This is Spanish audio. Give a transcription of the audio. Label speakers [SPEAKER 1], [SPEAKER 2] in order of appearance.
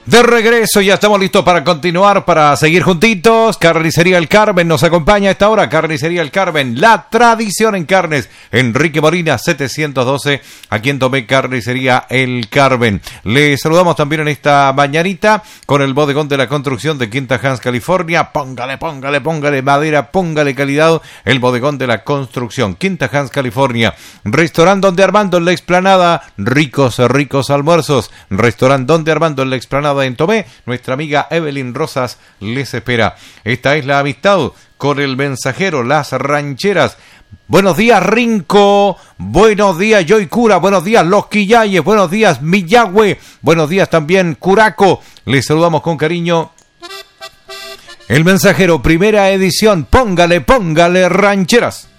[SPEAKER 1] De regreso, ya estamos listos para continuar, para seguir juntitos. Carnicería El Carmen nos acompaña a esta hora. Carnicería El Carmen, la tradición en carnes. Enrique Molina, 712, aquí en Tomé, Carnicería El Carmen. Le saludamos también en esta mañanita con el bodegón de la construcción de Quinta Hans, California. Póngale madera, póngale calidad. El bodegón de la construcción, Quinta Hans, California. Restaurante Donde Armando en la Explanada, ricos almuerzos. Restaurante Donde Armando en la Explanada en Tomé, nuestra amiga Evelyn Rosas les espera. Esta es la amistad con el mensajero, las rancheras. Buenos días Rinco, buenos días Joy Cura, buenos días Los Quillayes, buenos días Millagüe, buenos días también Curaco. Les saludamos con cariño. El mensajero, primera edición, póngale rancheras.